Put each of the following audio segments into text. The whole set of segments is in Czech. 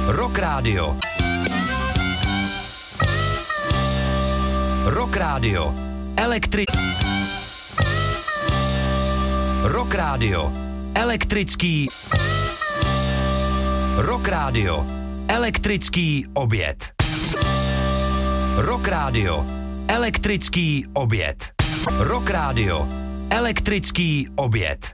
Rock Radio. Rock Radio. Rock Radio. Elektrický. Rock Radio. Elektrický oběd. Rock Radio. Elektrický oběd. Rock Radio. Elektrický oběd.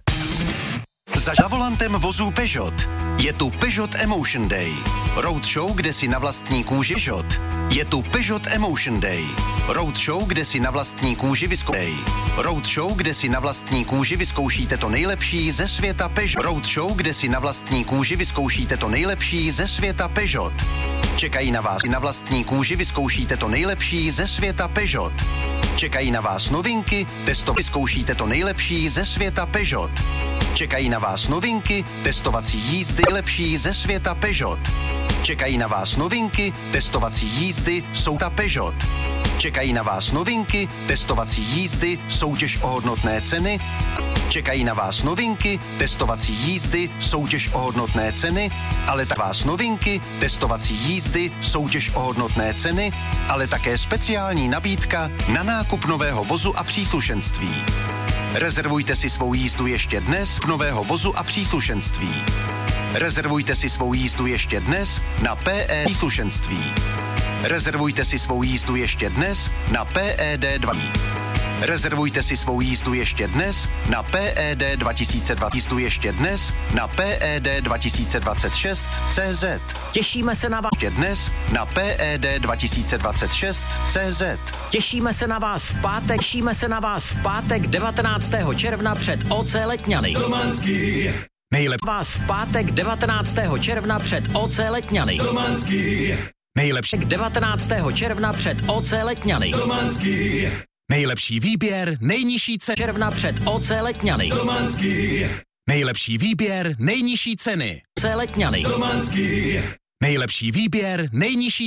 Za volantem vozů Peugeot. Je tu Peugeot Emotion Day. Roadshow, kde si na vlastní kůži Peugeot. Je tu Peugeot Emotion Day. Roadshow, kde si na vlastní kůži Roadshow, kde si na vlastní kůži vyzkoušíte to nejlepší ze světa Peugeot. Roadshow, kde si na vlastní kůži vyzkoušíte to nejlepší ze světa Peugeot. Čekají na vás i na vlastní kůži vyzkoušíte to nejlepší ze světa Peugeot. Čekají na vás novinky, vyzkoušíte to nejlepší ze světa Peugeot. Čekají na vás novinky, testovací jízdy nejlepší ze světa Peugeot. Čekají na vás novinky, testovací jízdy, souta Peugeot. Čekají na vás novinky, testovací jízdy, soutěž o hodnotné ceny. Čekají na vás novinky, testovací jízdy, soutěž o hodnotné ceny, ale tak vás novinky, testovací jízdy, soutěž o hodnotné ceny, ale také speciální nabídka na nákup nového vozu a příslušenství. Rezervujte si svou jízdu ještě dnes nového vozu a příslušenství. Rezervujte si svou jízdu ještě dnes na PE příslušenství. Rezervujte si svou jízdu ještě dnes na PED2. Rezervujte si svou jízdu ještě dnes na PED 2020. Jízdu ještě dnes na PED 2026 CZ. Těšíme se na vás. Ještě dnes na PED 2026 CZ. Těšíme se na vás v pátek. Těšíme se na vás v pátek 19. června před OC Letňany. Romanský. Nejlepší vás v pátek 19. června před OC Letňany. Romanský. Nejlepší 19. června před OC Letňany. Romanský. Nejlepší výběr, nejnižší ceny. Června před OC Letňany. Romanský. Nejlepší výběr, nejnižší ceny. OC Letňany. Romanský. Nejlepší výběr, nejnižší